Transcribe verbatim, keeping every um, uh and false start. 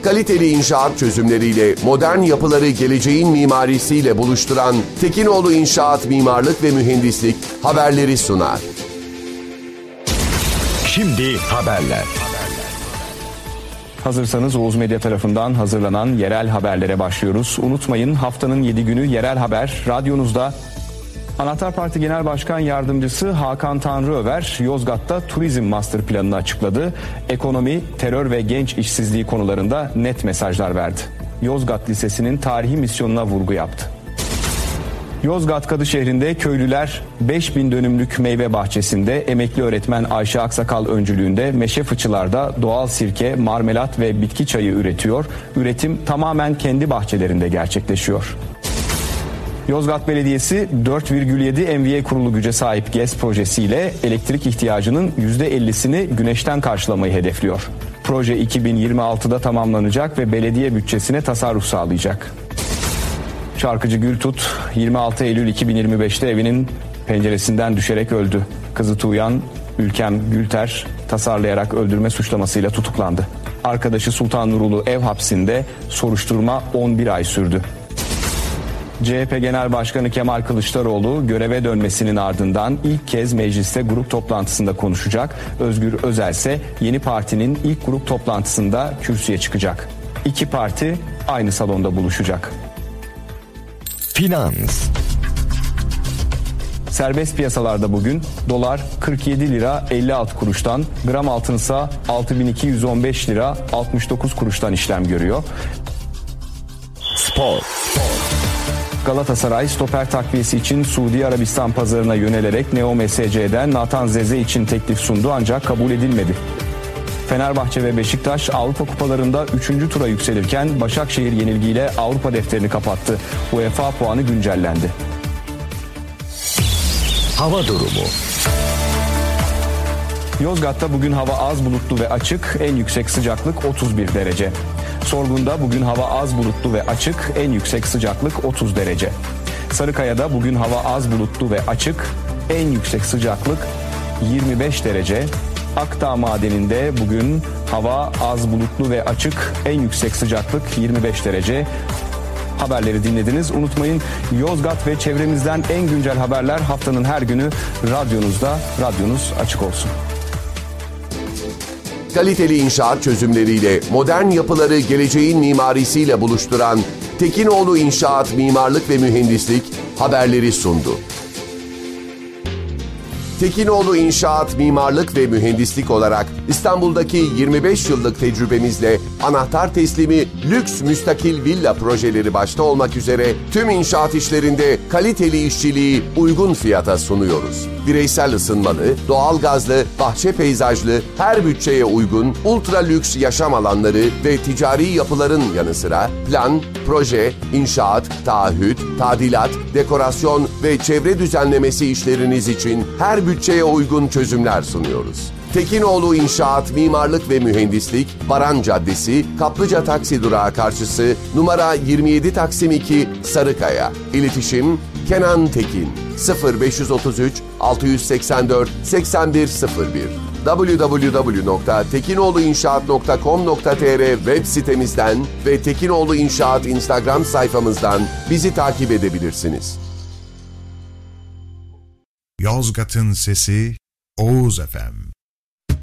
kaliteli inşaat çözümleriyle modern yapıları geleceğin mimarisiyle buluşturan Tekinoğlu İnşaat Mimarlık ve Mühendislik haberleri sunar. Şimdi haberler. Hazırsanız Oğuz Medya tarafından hazırlanan yerel haberlere başlıyoruz. Unutmayın, haftanın yedi günü yerel haber radyonuzda. Anahtar Parti Genel Başkan Yardımcısı Hakan Tanrıöver, Yozgat'ta turizm master planını açıkladı. Ekonomi, terör ve genç işsizliği konularında net mesajlar verdi. Yozgat Lisesi'nin tarihi misyonuna vurgu yaptı. Yozgat Kadışehir'inde köylüler beş bin dönümlük meyve bahçesinde emekli öğretmen Ayşe Aksakal öncülüğünde meşe fıçılarda doğal sirke, marmelat ve bitki çayı üretiyor. Üretim tamamen kendi bahçelerinde gerçekleşiyor. Yozgat Belediyesi dört virgül yedi megawatt kurulu güce sahip GES projesiyle elektrik ihtiyacının yüzde ellisini güneşten karşılamayı hedefliyor. Proje iki bin yirmi altıda tamamlanacak ve belediye bütçesine tasarruf sağlayacak. Şarkıcı Gültut yirmi altı Eylül iki bin yirmi beşte evinin penceresinden düşerek öldü. Kızı Tuğyan Ülkem Gülter tasarlayarak öldürme suçlamasıyla tutuklandı. Arkadaşı Sultan Nurulu ev hapsinde, soruşturma on bir ay sürdü. C H P Genel Başkanı Kemal Kılıçdaroğlu göreve dönmesinin ardından ilk kez mecliste grup toplantısında konuşacak. Özgür Özel ise yeni partinin ilk grup toplantısında kürsüye çıkacak. İki parti aynı salonda buluşacak. Finans. Serbest piyasalarda bugün dolar kırk yedi lira elli altı kuruştan, gram altınsa altı bin iki yüz on beş lira altmış dokuz kuruştan işlem görüyor. Spor. Galatasaray stoper takviyesi için Suudi Arabistan pazarına yönelerek Neo M S C'den Nathan Zeze için teklif sundu ancak kabul edilmedi. Fenerbahçe ve Beşiktaş Avrupa kupalarında üçüncü tura yükselirken Başakşehir yenilgiyle Avrupa defterini kapattı. UEFA puanı güncellendi. Hava durumu. Yozgat'ta bugün hava az bulutlu ve açık, en yüksek sıcaklık otuz bir derece. Sorgun'da bugün hava az bulutlu ve açık, en yüksek sıcaklık otuz derece. Sarıkaya'da bugün hava az bulutlu ve açık, en yüksek sıcaklık yirmi beş derece. Akdağ Madeni'nde bugün hava az bulutlu ve açık, en yüksek sıcaklık yirmi beş derece. Haberleri dinlediniz. Unutmayın, Yozgat ve çevremizden en güncel haberler haftanın her günü radyonuzda. Radyonuz açık olsun. Kaliteli inşaat çözümleriyle modern yapıları geleceğin mimarisiyle buluşturan Tekinoğlu İnşaat Mimarlık ve Mühendislik haberleri sundu. Tekinoğlu İnşaat Mimarlık ve Mühendislik olarak İstanbul'daki yirmi beş yıllık tecrübemizle anahtar teslimi lüks müstakil villa projeleri başta olmak üzere tüm inşaat işlerinde kaliteli işçiliği uygun fiyata sunuyoruz. Bireysel ısınmalı, doğalgazlı, bahçe peyzajlı, her bütçeye uygun ultra lüks yaşam alanları ve ticari yapıların yanı sıra plan, proje, inşaat, taahhüt, tadilat, dekorasyon ve çevre düzenlemesi işleriniz için her bütçeye uygun çözümler sunuyoruz. Tekinoğlu İnşaat Mimarlık ve Mühendislik, Baran Caddesi, Kaplıca Taksi Durağı karşısı, numara yirmi yedi Taksim iki, Sarıkaya. İletişim Kenan Tekin sıfır beş otuz üç altı seksen dört seksen bir sıfır bir double-u double-u double-u nokta tekinoğlu inşaat nokta com nokta tr web sitemizden ve Tekinoğlu İnşaat Instagram sayfamızdan bizi takip edebilirsiniz. Yozgat'ın sesi Oğuz F M.